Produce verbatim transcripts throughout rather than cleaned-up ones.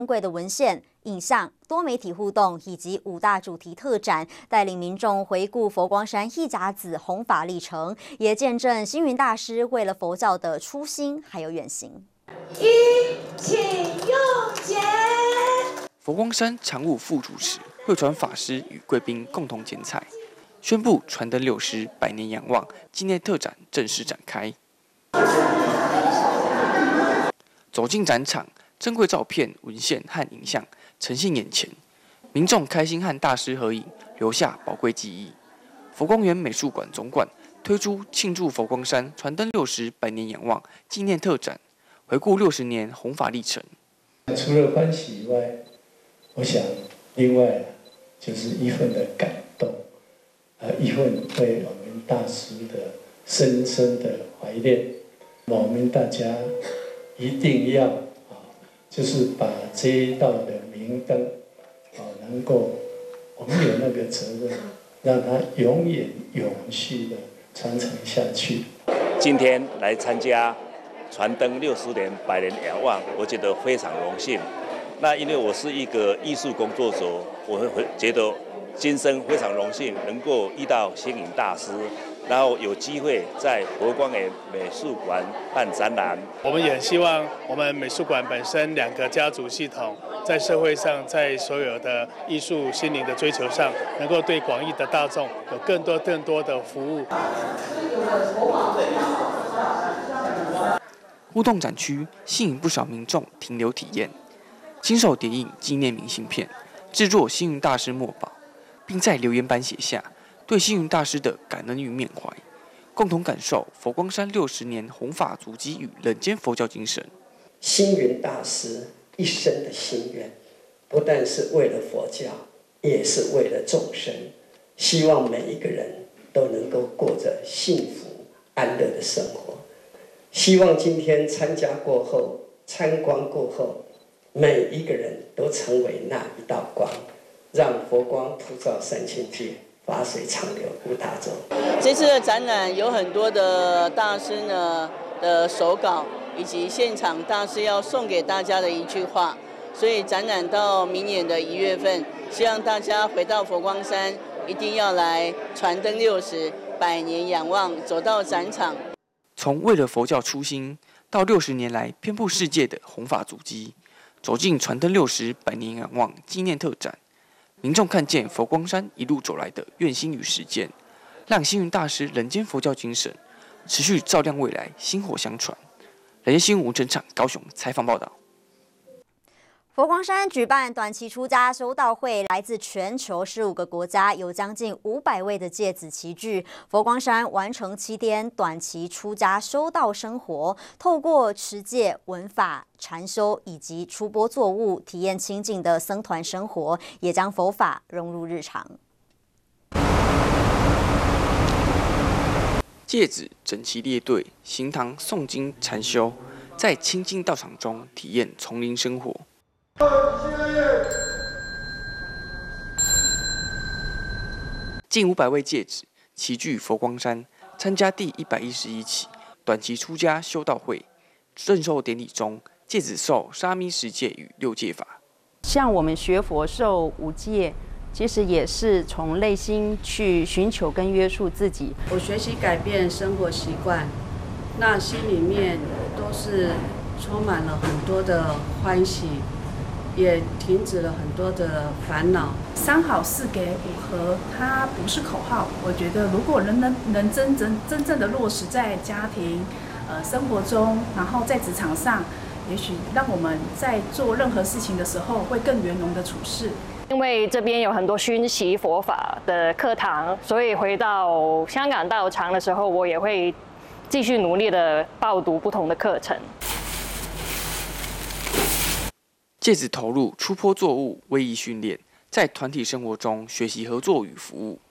珍贵的文献、影像、多媒体互动以及五大主题特展，带领民众回顾佛光山一甲子弘法历程，也见证星云大师为了佛教的初心还有远行。 一起用解。 佛光山常务副主持慧传法师与贵宾共同剪彩，宣布传灯六师百年仰望纪念特展正式展开。走进展场，珍贵照片、文献和影像呈现眼前，民众开心和大师合影，留下宝贵记忆。佛光园美术馆总馆推出庆祝佛光山传灯六师百年仰望纪念特展，回顾六十年弘法历程。 除了欢喜以外，我想另外就是一份的感动，呃，一份对我们大师的深深的怀念。我们大家一定要啊，就是把这一道的明灯啊，能够我们有那个责任，让它永远永续的传承下去。 今天来参加传灯六十年百年仰望，我觉得非常荣幸。那因为我是一个艺术工作者，我会觉得今生非常荣幸能够遇到星云大师，然后有机会在佛光园美术馆办展览。 我们也希望我们美术馆本身两个家族系统，在社会上，在所有的艺术心灵的追求上，能够对广义的大众有更多更多的服务。 互动展区吸引不少民众停留体验，亲手叠印纪念明信片，制作星云大师墨宝，并在留言板写下对星云大师的感恩与缅怀，共同感受佛光山六十年弘法足迹与人间佛教精神。 星云大师一生的心愿，不但是为了佛教，也是为了众生，希望每一个人都能够过着幸福安乐的生活。希望今天参加过后、参观过后，每一个人都成为那一道光，让佛光普照三千界，法水长流无他洲。 这次的展览有很多的大师呢的手稿，以及现场大师要送给大家的一句话，所以展览到明年的一月份，希望大家回到佛光山，一定要来传灯六十百年仰望，走到展场。 从为了佛教初心到六十年来遍布世界的弘法足迹，走进传灯六十百年仰望纪念特展，民众看见佛光山一路走来的愿心与实践，让星云大师人间佛教精神持续照亮未来，薪火相传。人间新闻吴成场高雄采访报道。 佛光山举办短期出家修道会，来自全球十五个国家，有将近五百位的芥子齐聚。佛光山完成七天短期出家修道生活，透过持戒、闻法、禅修以及出钵作物，体验清净的僧团生活，也将佛法融入日常。 芥子整齐列队，行堂诵经禅修，在清净道场中体验丛林生活。近五百位芥子齐聚佛光山，参加第一百一十一期短期出家修道会。赠授典礼中，芥子受沙弥十戒与六戒法。 像我们学佛受五戒，其实也是从内心去寻求跟约束自己。 我学习改变生活习惯，那心里面都是充满了很多的欢喜。也停止了很多的烦恼。 三好四给五和，它不是口号。我觉得，如果人能能真正真正的落实在家庭、呃生活中，然后在职场上，也许让我们在做任何事情的时候会更圆融的处事。 因为这边有很多熏习佛法的课堂，所以回到香港道场的时候，我也会继续努力的报读不同的课程。 芥子投入出钵作物威仪训练，在团体生活中学习合作与服务。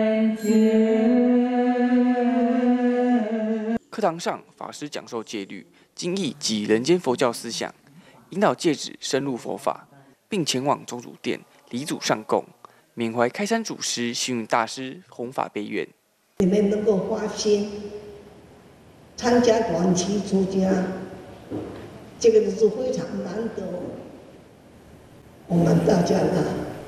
课堂上，法师讲授戒律、经义及人间佛教思想，引导芥子深入佛法，并前往宗主殿礼祖上供，缅怀开山祖师星云大师弘法悲愿。 你们能够发心参加短期出家，这个是非常难得。 我们大家呢，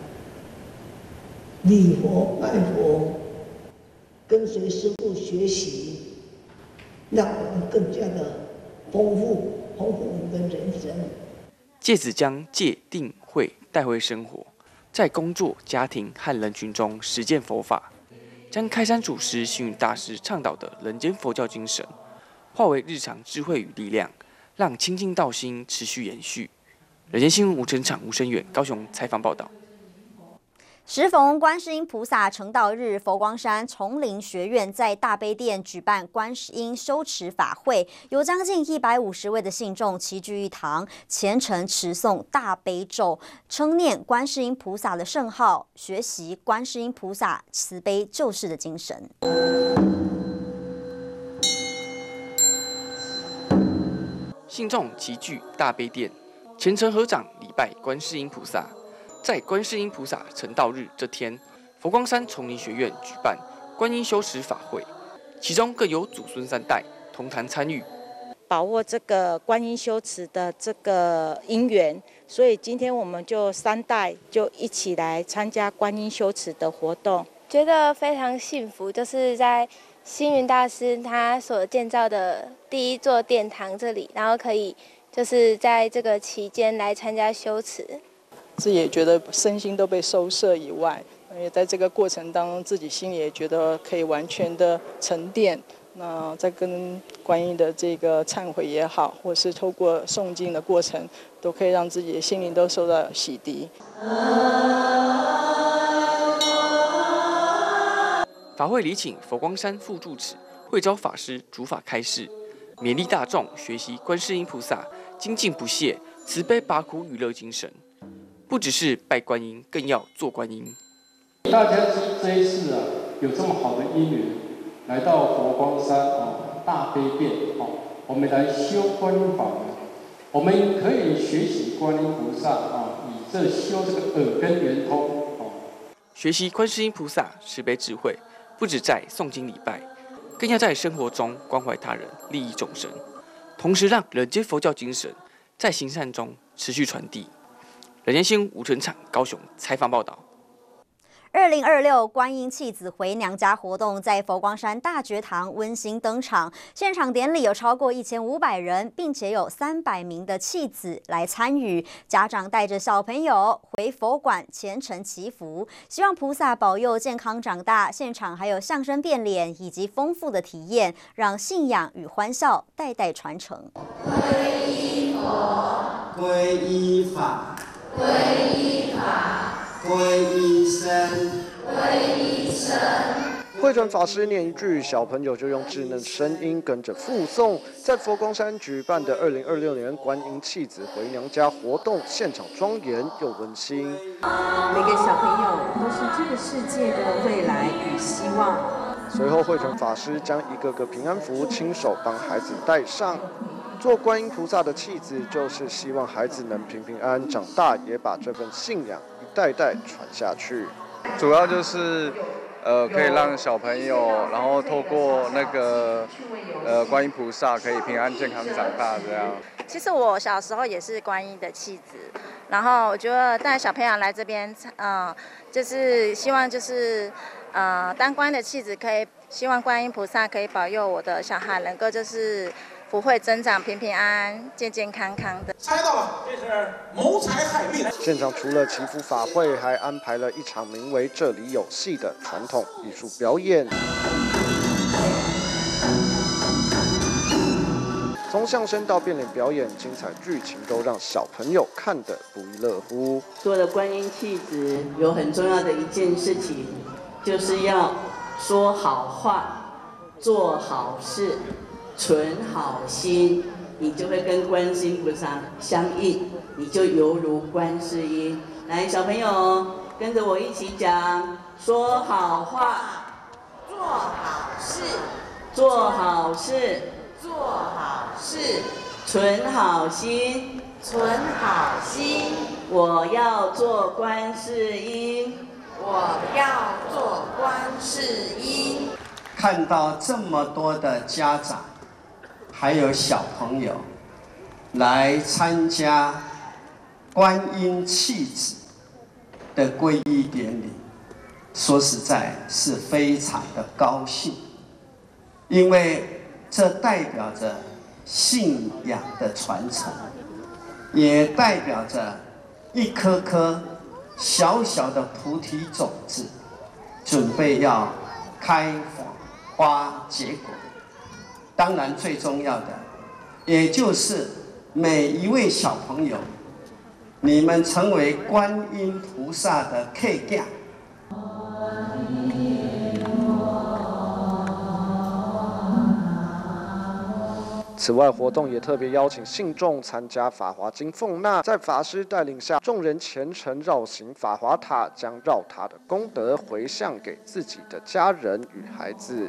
礼佛拜佛，跟随师父学习，让我们更加的丰富丰富我们的人生。 戒子将戒定慧带回生活，在工作、家庭和人群中实践佛法，将开山祖师星云大师倡导的人间佛教精神，化为日常智慧与力量，让清净道心持续延续。人间新闻吴成场、吴声远高雄采访报道。 时逢观世音菩萨成道日，佛光山丛林学院在大悲殿举办观世音修持法会，有将近一百五十位的信众齐聚一堂，虔诚持诵大悲咒，称念观世音菩萨的圣号，学习观世音菩萨慈悲救世的精神。 信众齐聚大悲殿，虔诚合掌礼拜观世音菩萨。在观世音菩萨成道日这天，佛光山丛林学院举办观音修持法会，其中更有祖孙三代同坛参与， 把握这个观音修持的这个因缘，所以今天我们就三代就一起来参加观音修持的活动， 觉得非常幸福，就是在星云大师他所建造的第一座殿堂这里，然后可以就是在这个期间来参加修持。 自己也觉得身心都被收摄以外，也在这个过程当中，自己心里也觉得可以完全的沉淀。那在跟观音的这个忏悔也好，或是透过诵经的过程，都可以让自己的心灵都受到洗涤。 法会礼请佛光山副住持慧昭法师主法开示，勉励大众学习观世音菩萨精进不懈、慈悲拔苦与乐精神。不只是拜观音，更要做观音。 大家这一次啊，有这么好的因缘，来到佛光山啊大悲殿啊，我们来修观音法门。我们可以学习观音菩萨啊，以这修这个耳根圆通啊。 学习观世音菩萨慈悲智慧，不只在诵经礼拜，更要在生活中关怀他人，利益众生，同时让人间佛教精神在行善中持续传递。人间新闻吴成场高雄采访报道。 二零二六观音弃子回娘家活动在佛光山大觉堂温馨登场，现场典礼有超过一千五百人，并且有三百名的弃子来参与。家长带着小朋友回佛馆虔诚祈福，希望菩萨保佑健康长大。现场还有相声变脸以及丰富的体验，让信仰与欢笑代代传承。 皈依佛， 皈依法， 皈依法。 皈依僧， 皈依僧。 慧转法师念一句，小朋友就用稚嫩声音跟着附诵。在佛光山举办的二零二六年观音弃子回娘家活动，现场庄严又温馨。 每个小朋友都是这个世界的未来与希望。 随后，慧转法师将一个个平安符亲手帮孩子戴上。做观音菩萨的弃子，就是希望孩子能平平安安长大，也把这份信仰一代代传下去。 主要就是呃，可以让小朋友，然后透过那个呃观音菩萨，可以平安健康长大这样。 其实我小时候也是观音的弃子，然后我觉得带小朋友来这边，嗯、呃，就是希望就是呃当观音的弃子，可以希望观音菩萨可以保佑我的小孩能够就是福慧增长，平平安安、健健康康的。 猜到了，这是谋财害命。 现场除了祈福法会，还安排了一场名为“这里有戏”的传统艺术表演。从相声到变脸表演，精彩剧情都让小朋友看得不亦乐乎。 做了观音弃子，有很重要的一件事情，就是要说好话，做好事。存好心，你就会跟观世音菩萨相应，你就犹如观世音。来，小朋友跟着我一起讲：说好话， 做好事， 做好事， 做好事， 存好心， 存好心。 我要做观世音， 我要做观世音。 看到这么多的家长还有小朋友来参加观音弃子的皈依典礼，说实在是非常的高兴，因为这代表着信仰的传承，也代表着一颗颗小小的菩提种子，准备要开花结果。当然，最重要的，也就是每一位小朋友，你们成为观音菩萨的客家。 此外，活动也特别邀请信众参加法华经奉纳，在法师带领下，众人虔诚绕行法华塔，将绕塔的功德回向给自己的家人与孩子。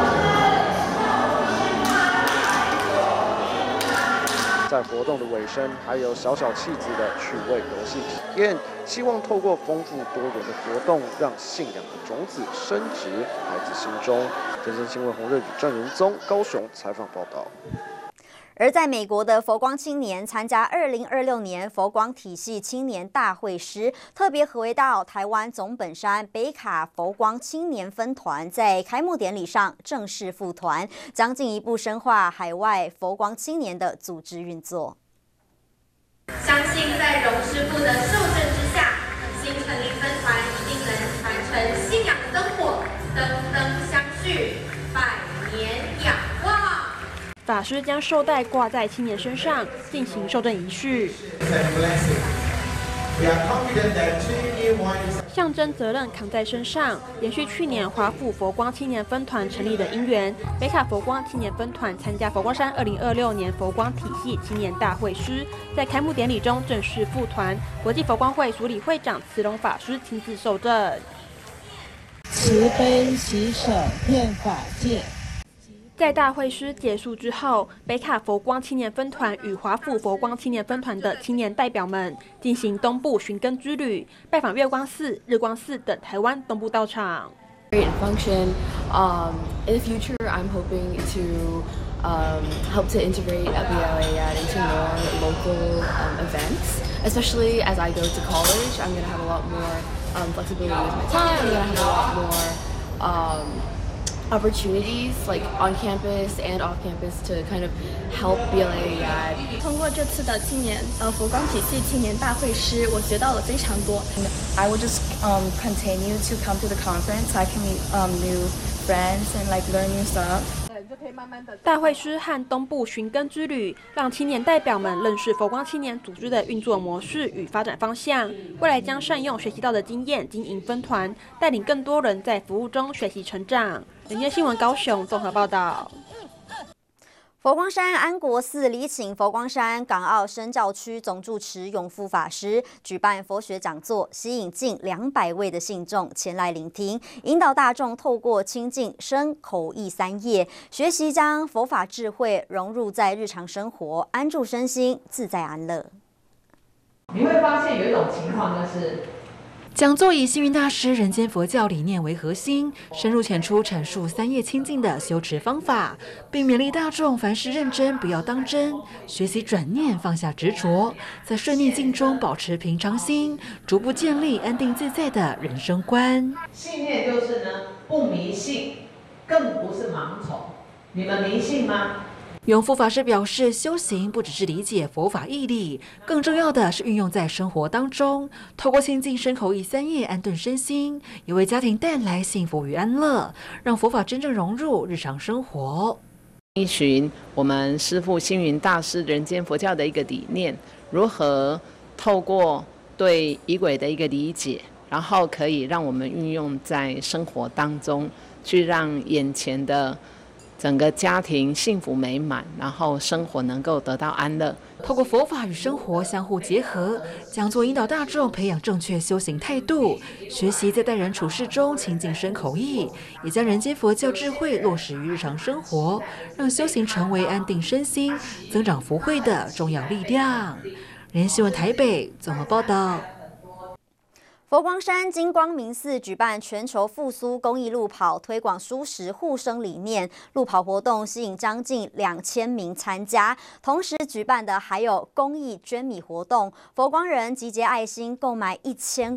在活动的尾声，还有小小气质的趣味游戏体验，希望透过丰富多元的活动，让信仰的种子深植孩子心中。真声新闻洪瑞宇、郑仁宗高雄采访报道。 而在美国的佛光青年参加二零二六年佛光体系青年大会时，特别回到台湾总本山北卡佛光青年分团，在开幕典礼上正式复团，将进一步深化海外佛光青年的组织运作。 相信在荣师傅的受证之下，新成立分团一定能传承信仰的灯火，灯灯相续，百年仰望。 法师将绶带挂在青年身上，进行受证仪式，象征责任扛在身上。延续去年华府佛光青年分团成立的因缘，北卡佛光青年分团参加佛光山二零二六年佛光体系青年大会师，在开幕典礼中正式复团，国际佛光会署理会长慈龙法师亲自受证。 慈悲喜舍遍法界。 在大会师结束之后，北卡佛光青年分团与华府佛光青年分团的青年代表们进行东部寻根之旅，拜访月光寺、日光寺等台湾东部道场。 Function. Um, in the future, I'm hoping to um, help to integrate F B L A A D into more local um, events. Especially as I go to college, I'm going to have a lot more um, flexibility with my time. I'm going to have a lot more um, opportunities, like on campus and off campus, to kind of help B L A A A D. 通过这次的青年呃佛光体系青年大会师，我学到了非常多。 I will just um continue to come to the conference so I can meet um new friends and like learn new stuff. 大会师和东部寻根之旅，让青年代表们认识佛光青年组织的运作模式与发展方向。未来将善用学习到的经验经营分团，带领更多人在服务中学习成长。人间新闻高雄综合报道。 佛光山安国寺礼请佛光山港澳深教区总住持永富法师举办佛学讲座，吸引近两百位的信众前来聆听，引导大众透过亲近身口意三业，学习将佛法智慧融入在日常生活，安住身心，自在安乐。 你会发现有一种情况就是。 讲座以星云大师人间佛教理念为核心，深入浅出阐述三业清净的修持方法，并勉励大众凡事认真，不要当真，学习转念，放下执着，在顺逆境中保持平常心，逐步建立安定自在的人生观。 信念就是呢，不迷信，更不是盲从。你们迷信吗？ 永富法师表示，修行不只是理解佛法义理，更重要的是运用在生活当中，透过亲近身口意三业安顿身心，也为家庭带来幸福与安乐，让佛法真正融入日常生活。 依循我们师父星云大师人间佛教的一个理念，如何透过对仪轨的一个理解，然后可以让我们运用在生活当中，去让眼前的整个家庭幸福美满，然后生活能够得到安乐。 透过佛法与生活相互结合，讲座引导大众培养正确修行态度，学习在待人处事中亲近身口意，也将人间佛教智慧落实于日常生活，让修行成为安定身心、增长福慧的重要力量。人间新闻台北综合报道。 佛光山金光明寺举办全球复苏公益路跑，推广蔬食护生理念。路跑活动吸引将近两千名参加，同时举办的还有公益捐米活动。佛光人集结爱心，购买一千